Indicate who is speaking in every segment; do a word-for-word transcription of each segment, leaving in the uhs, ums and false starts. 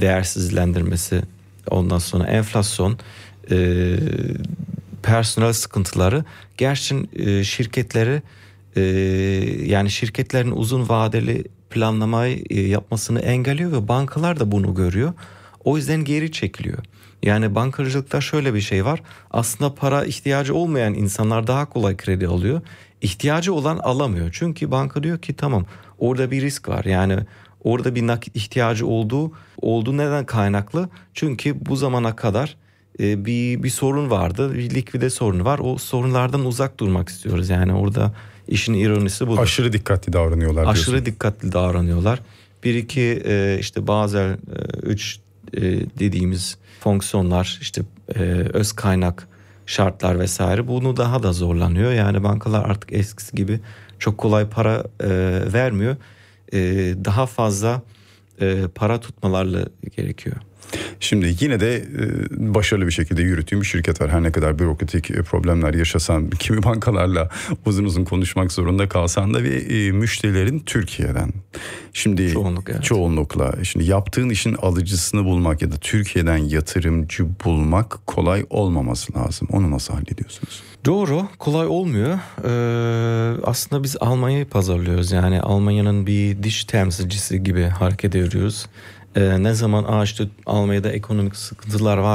Speaker 1: değersizlendirmesi, ondan sonra enflasyon, e, personel sıkıntıları gerçekten e, şirketleri e, yani şirketlerin uzun vadeli planlamayı e, yapmasını engelliyor ve bankalar da bunu görüyor. O yüzden geri çekiliyor. Yani bankacılıkta şöyle bir şey var. Aslında para ihtiyacı olmayan insanlar daha kolay kredi alıyor. İhtiyacı olan alamıyor. Çünkü banka diyor ki tamam, orada bir risk var. Yani orada bir nakit ihtiyacı olduğu olduğu neden kaynaklı? Çünkü bu zamana kadar e, bir bir sorun vardı. Bir likvide sorunu var. O sorunlardan uzak durmak istiyoruz. Yani orada işin ironisi budur.
Speaker 2: Aşırı dikkatli davranıyorlar diyorsun.
Speaker 1: Aşırı dikkatli davranıyorlar. Bir iki e, işte Basel üç e, dediğimiz fonksiyonlar, işte e, öz kaynak şartlar vesaire, bunu daha da zorlanıyor. Yani bankalar artık eskisi gibi çok kolay para e, vermiyor. E, daha fazla e, para tutmalarla gerekiyor.
Speaker 2: Şimdi yine de başarılı bir şekilde yürüttüğüm bir şirket var. Her ne kadar bürokratik problemler yaşasan, kimi bankalarla uzun uzun konuşmak zorunda kalsan da bir müşterilerin Türkiye'den. Şimdi
Speaker 1: Çoğunluk, evet.
Speaker 2: çoğunlukla şimdi yaptığın işin alıcısını bulmak ya da Türkiye'den yatırımcı bulmak kolay olmaması lazım. Onu nasıl hallediyorsunuz?
Speaker 1: Doğru, kolay olmuyor. Ee, aslında biz Almanya'yı pazarlıyoruz. Yani Almanya'nın bir dış temsilcisi gibi hareket ediyoruz. Ee, ne zaman Aa işte Almanya'da ekonomik sıkıntılar var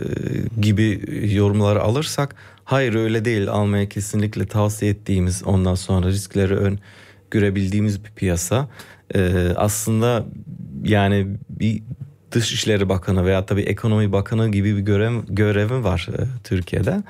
Speaker 1: e, gibi yorumları alırsak, hayır öyle değil. Almanya kesinlikle tavsiye ettiğimiz, ondan sonra riskleri ön görebildiğimiz bir piyasa. Ee, aslında yani bir Dışişleri Bakanı veya tabii Ekonomi Bakanı gibi bir görev, görevi var e, Türkiye'de.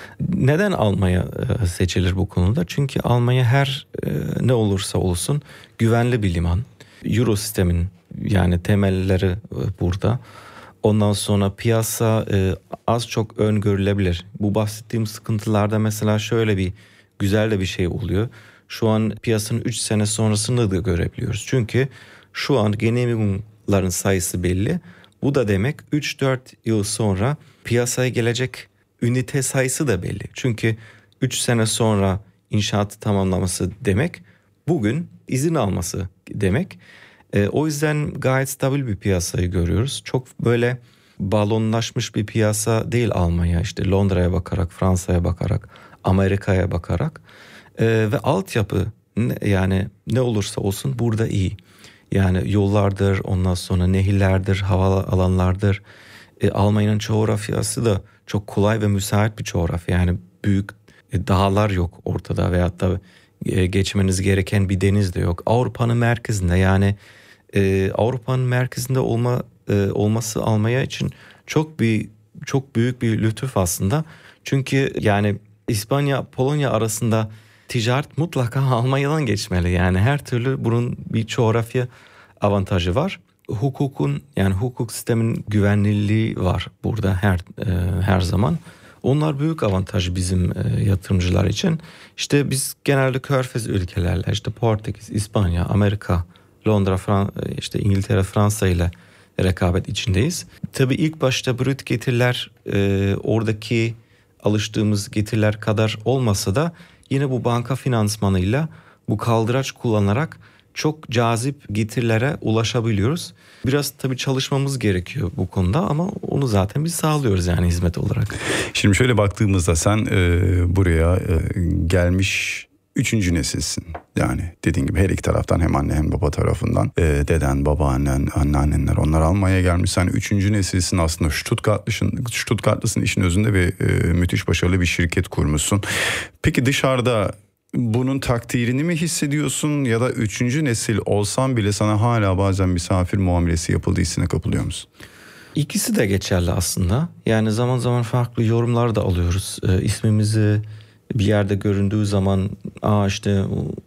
Speaker 1: Neden Almanya e, seçilir bu konuda? Çünkü Almanya her e, ne olursa olsun güvenli bir liman. Euro sistemin yani temelleri burada. Ondan sonra piyasa e, az çok öngörülebilir. Bu bahsettiğim sıkıntılarda mesela şöyle bir güzel de bir şey oluyor. Şu an piyasanın üç sene sonrasını da görebiliyoruz. Çünkü şu an genehmigungların sayısı belli. Bu da demek üç dört yıl sonra piyasaya gelecek ünite sayısı da belli. Çünkü üç sene sonra inşaatı tamamlaması demek bugün izin alması demek. E, o yüzden gayet stabil bir piyasayı görüyoruz. Çok böyle balonlaşmış bir piyasa değil Almanya. İşte Londra'ya bakarak, Fransa'ya bakarak, Amerika'ya bakarak e, ve altyapı ne, yani ne olursa olsun burada iyi. Yani yollardır, ondan sonra nehirlerdir, hava alanlardır. E, Almanya'nın coğrafyası da çok kolay ve müsait bir coğrafya. Yani büyük e, dağlar yok ortada veyahut da e, geçmeniz gereken bir deniz de yok. Avrupa'nın merkezinde, yani e, Avrupa'nın merkezinde olma e, olması Almanya için çok bir çok büyük bir lütuf aslında. Çünkü yani İspanya, Polonya arasında ticaret mutlaka Almanya'dan geçmeli. Yani her türlü bunun bir coğrafya avantajı var. Hukukun, yani hukuk sistemin güvenilirliği var burada her e, her zaman. Onlar büyük avantaj bizim e, yatırımcılar için. İşte biz genelde Körfez ülkelerle, işte Portekiz, İspanya, Amerika, Londra, Fran- işte İngiltere, Fransa ile rekabet içindeyiz. Tabii ilk başta brüt getiriler e, oradaki alıştığımız getiriler kadar olmasa da yine bu banka finansmanıyla, bu kaldıraç kullanarak çok cazip getirilere ulaşabiliyoruz. Biraz tabii çalışmamız gerekiyor bu konuda ama onu zaten biz sağlıyoruz yani hizmet olarak.
Speaker 2: Şimdi şöyle baktığımızda sen e, buraya e, gelmiş üçüncü nesilsin. Yani dediğin gibi her iki taraftan, hem anne hem baba tarafından e, deden, babaannen, anneannenler, onlar Almanya'ya gelmiş. Sen üçüncü nesilsin aslında. Stuttgartlısın, Stuttgartlısın işin özünde ve e, müthiş başarılı bir şirket kurmuşsun. Peki dışarıda bunun takdirini mi hissediyorsun ya da üçüncü nesil olsan bile sana hala bazen misafir muamelesi yapıldığı hissine kapılıyor musun?
Speaker 1: İkisi de geçerli aslında. Yani zaman zaman farklı yorumlar da alıyoruz. E, ismimizi bir yerde göründüğü zaman, aa işte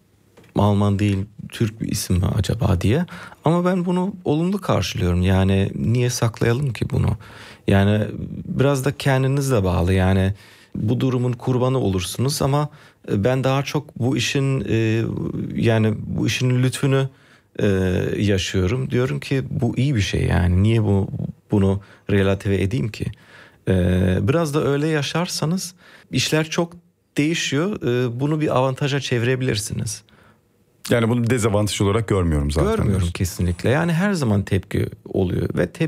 Speaker 1: Alman değil Türk bir isim mi acaba diye. Ama ben bunu olumlu karşılıyorum. Yani niye saklayalım ki bunu? Yani biraz da kendinizle bağlı. Yani bu durumun kurbanı olursunuz ama ben daha çok bu işin e, yani bu işin lütfunu e, yaşıyorum. Diyorum ki bu iyi bir şey, yani niye bu bunu relatife edeyim ki? E, biraz da öyle yaşarsanız işler çok değişiyor. E, bunu bir avantaja çevirebilirsiniz.
Speaker 2: Yani bunu dezavantaj olarak görmüyorum zaten.
Speaker 1: Görmüyorum kesinlikle. Yani her zaman tepki oluyor ve tepki